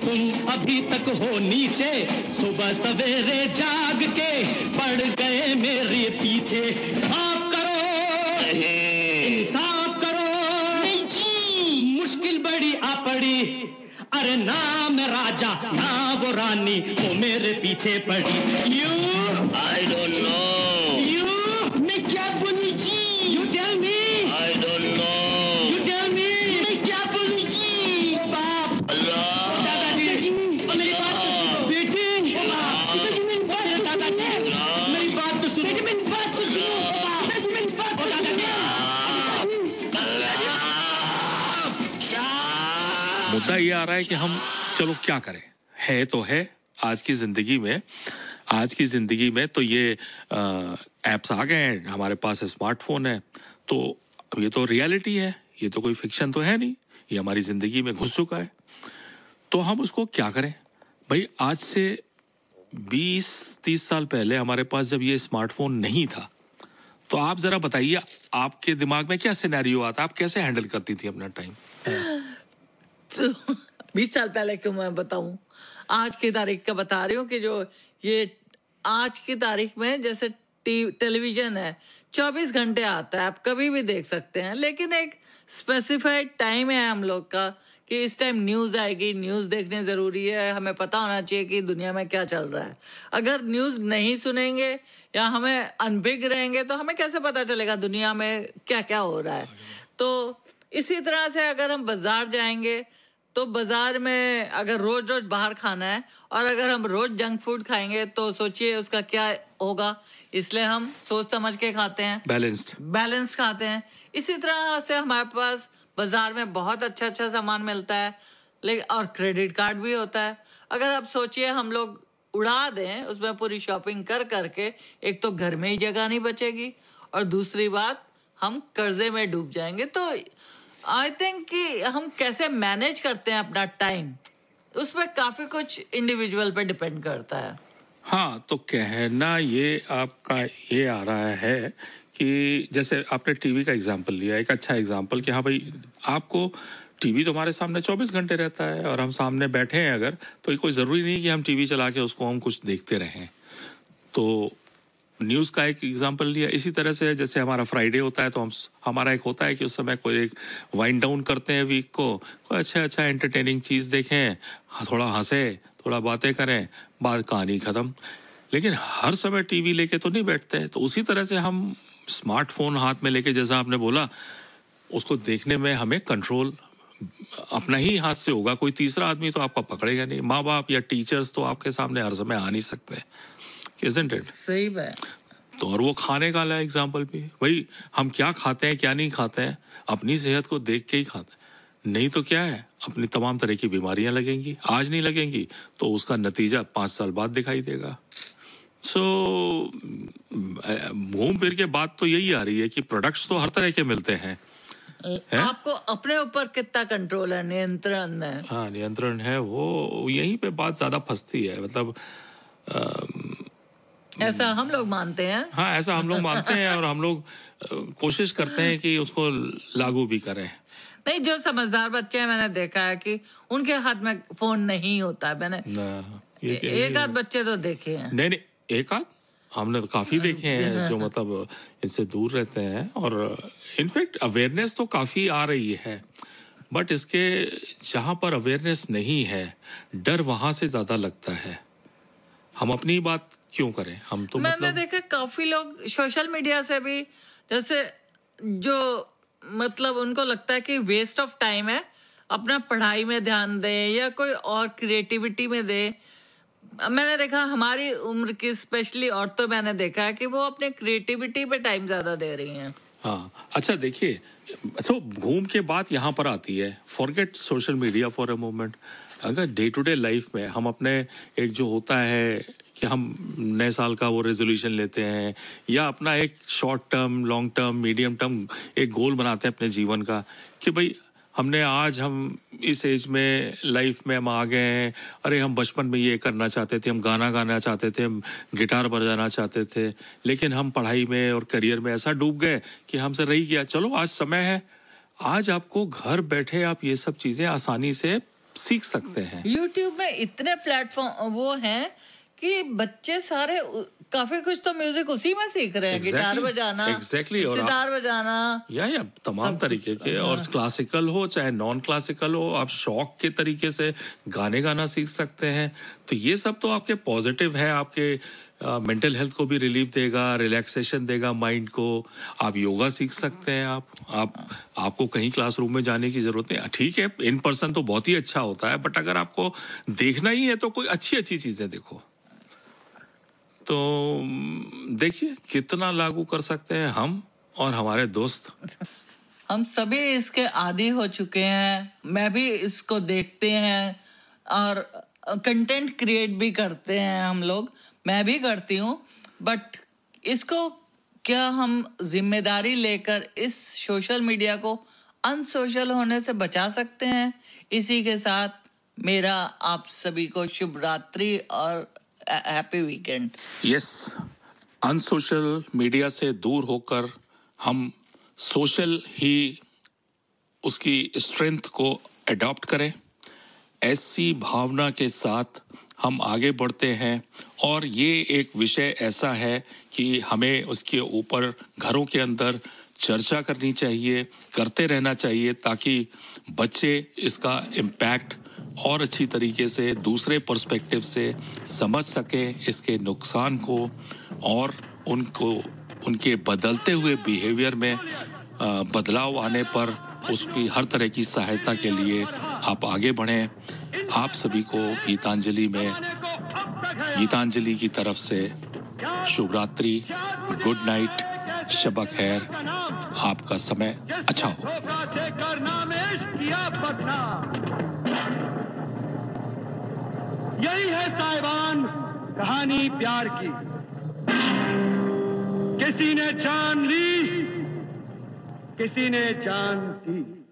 तुम अभी तक हो नीचे, सुबह सवेरे जाग के पड़ गए मेरे पीछे। आप करो, इंसाफ करो, नहीं जी, मुश्किल बड़ी आ पड़ी। अरे ना मैं राजा ना वो रानी, वो मेरे पीछे पड़ी। You I don't know. You मैं क्या बोलूं जी? You tell me. I don't know. You tell me मैं क्या बोलूं जी? बाप Allah. दादाजी मेरी बात तो सुनो। बेटी दादाजी मेरी बात तो दादाजी मेरी बात तो सुनो। बेटी मेरी बात तो सुनो। दादाजी मेरी बात तो दादाजी। मुद्दा ये आ रहा है कि हम चलो क्या करें, है तो है आज की जिंदगी में तो ये एप्स आ गए हैं, हमारे पास स्मार्टफोन है, तो ये तो रियलिटी है, ये तो कोई फिक्शन तो है नहीं, ये हमारी जिंदगी में घुस चुका है। तो हम उसको क्या करें भाई? आज से 20-30 साल पहले हमारे पास जब ये स्मार्टफोन नहीं था, तो आप जरा बताइए आपके दिमाग में क्या सिनेरियो आता, आप कैसे हैंडल करती थी अपना टाइम? तो 20 साल पहले क्यों मैं बताऊं, आज की तारीख का बता रही हूँ कि जो ये आज की तारीख में जैसे टेलीविजन है 24 घंटे आता है, आप कभी भी देख सकते हैं, लेकिन एक स्पेसिफाइड टाइम है हम लोग का कि इस टाइम न्यूज़ आएगी, न्यूज़ देखने ज़रूरी है, हमें पता होना चाहिए कि दुनिया में क्या चल रहा है। अगर न्यूज़ नहीं सुनेंगे या हमें अनभिज्ञ रहेंगे तो हमें कैसे पता चलेगा दुनिया में क्या क्या हो रहा है। तो इसी तरह से अगर हम बाजार जाएंगे तो बाजार में अगर रोज रोज बाहर खाना है और अगर हम रोज जंक फूड खाएंगे तो सोचिए उसका क्या होगा। इसलिए हम सोच समझ के खाते हैं, बैलेंस्ड खाते हैं। इसी तरह से हमारे पास बाजार में बहुत अच्छा सामान मिलता है, लेकिन और क्रेडिट कार्ड भी होता है। अगर आप सोचिए हम लोग उड़ा दें उसमें पूरी शॉपिंग कर करके, एक तो घर में ही जगह नहीं बचेगी और दूसरी बात हम कर्जे में डूब जाएंगे। तो आई थिंक कि हम कैसे मैनेज करते हैं अपना टाइम, उस पर काफी कुछ इंडिविजुअल पे डिपेंड करता है। हाँ, तो कहना ये आपका ये आ रहा है कि जैसे आपने टीवी का एग्जांपल लिया, एक अच्छा एग्जांपल कि हाँ भाई आपको टीवी तो हमारे सामने 24 घंटे रहता है और हम सामने बैठे हैं अगर, तो ये कोई ज़रूरी नहीं कि हम टीवी चला के उसको हम कुछ देखते रहें। तो न्यूज़ का एक एग्जांपल लिया, इसी तरह से जैसे हमारा फ्राइडे होता है तो हमारा एक होता है कि उस समय कोई एक वाइंड डाउन करते हैं वीक को, कोई अच्छा एंटरटेनिंग चीज़ देखें, थोड़ा हंसे, थोड़ा बातें करें, बात कहानी ख़त्म। लेकिन हर समय टीवी लेके तो नहीं बैठते, तो उसी तरह से हम स्मार्टफोन हाथ में लेके, जैसा आपने बोला, उसको देखने में हमें कंट्रोल अपना ही हाथ से होगा, कोई तीसरा आदमी तो आपका पकड़ेगा नहीं। माँ बाप या टीचर्स तो आपके सामने हर समय आ नहीं सकते, isn't it? सही बात। तो और वो खाने का एग्जाम्पल भी, भाई हम क्या खाते हैं क्या नहीं खाते हैं, अपनी सेहत को देख के ही खाते हैं, नहीं तो क्या है अपनी तमाम तरह की बीमारियां लगेंगी, आज नहीं लगेंगी तो उसका नतीजा 5 साल बाद दिखाई देगा। सो घूम फिर के बात तो यही आ रही है कि प्रोडक्ट्स तो हर तरह के मिलते हैं, आपको अपने ऊपर कितना कंट्रोल है, नियंत्रण है। हाँ, नियंत्रण है, वो यहीं पे बात ज्यादा फंसती है। मतलब ऐसा हम लोग मानते हैं। हाँ, ऐसा हम लोग मानते हैं और हम लोग कोशिश करते हैं कि उसको लागू भी करें। नहीं, जो समझदार बच्चे हैं मैंने देखा है कि उनके हाथ में फोन नहीं होता है। मैंने एक आध बच्चे तो देखे हैं। नहीं, एक आध हमने तो काफी देखे हैं जो मतलब इससे दूर रहते हैं, और इनफैक्ट अवेयरनेस तो काफी आ रही है, बट इसके जहां पर अवेयरनेस नहीं है, डर वहां से ज्यादा लगता है। हम अपनी बात क्यों करें, हम तो मैंने देखा काफी लोग सोशल मीडिया से भी, जैसे जो मतलब उनको लगता है कि वेस्ट ऑफ टाइम है, अपना पढ़ाई में ध्यान दे या कोई और क्रिएटिविटी में दे। मैंने देखा हमारी उम्र की स्पेशली औरतों, मैंने देखा है कि वो अपने क्रिएटिविटी पे टाइम ज्यादा दे रही हैं। हाँ, अच्छा देखिए, तो घूम के बात यहाँ पर आती है, forget social media for a moment. अगर डे टू डे लाइफ में हम अपने एक जो होता है कि हम नए साल का वो रेजोल्यूशन लेते हैं या अपना एक short term, long term, medium term एक गोल बनाते हैं अपने जीवन का कि भाई हमने आज हम इस एज में लाइफ में हम आ गए हैं, अरे हम बचपन में ये करना चाहते थे, हम गाना गाना चाहते थे, हम गिटार बजाना चाहते थे, लेकिन हम पढ़ाई में और करियर में ऐसा डूब गए कि हमसे रही गया। चलो आज समय है, आज आपको घर बैठे आप ये सब चीज़ें आसानी से सीख सकते हैं। YouTube में इतने प्लेटफॉर्म वो हैं कि बच्चे सारे काफी कुछ तो म्यूजिक उसी में सीख रहे हैं। गिटार बजाना, और सितार बजाना, या तमाम तरीके के, और क्लासिकल हो चाहे नॉन क्लासिकल हो, आप शौक के तरीके से गाने गाना सीख सकते हैं। तो ये सब तो आपके पॉजिटिव है, आपके मेंटल हेल्थ को भी रिलीफ देगा, रिलैक्सेशन देगा माइंड को। आप योगा सीख सकते हैं। आपको कहीं क्लासरूम में जाने की जरूरत नहीं। ठीक है, इन पर्सन तो बहुत ही अच्छा होता है, बट अगर आपको देखना ही है तो कोई अच्छी अच्छी चीजें देखो। तो देखिए कितना लागू कर सकते हैं हम और हमारे दोस्त। हम सभी इसके आदी हो चुके हैं। मैं भी इसको देखते हैं और कंटेंट क्रिएट भी करते हैं हम लोग। मैं भी करती हूँ, बट इसको क्या हम जिम्मेदारी लेकर इस सोशल मीडिया को अनसोशल होने से बचा सकते हैं? इसी के साथ मेरा आप सभी को शुभ रात्रि और happy weekend. Yes, unsocial media से दूर होकर हम सोशल ही उसकी स्ट्रेंथ को अडॉप्ट करें। ऐसी भावना के साथ हम आगे बढ़ते हैं। और ये एक विषय ऐसा है कि हमें उसके ऊपर घरों के अंदर चर्चा करनी चाहिए, करते रहना चाहिए, ताकि बच्चे इसका इम्पैक्ट और अच्छी तरीके से दूसरे पर्सपेक्टिव से समझ सकें, इसके नुकसान को, और उनको उनके बदलते हुए बिहेवियर में बदलाव आने पर उसकी हर तरह की सहायता के लिए आप आगे बढ़ें। आप सभी को गीतांजलि की तरफ से शुभ रात्रि, गुड नाइट, शब खैर, आपका समय अच्छा हो। यही है साहिबान कहानी प्यार की। किसी ने जान ली, किसी ने जान दी।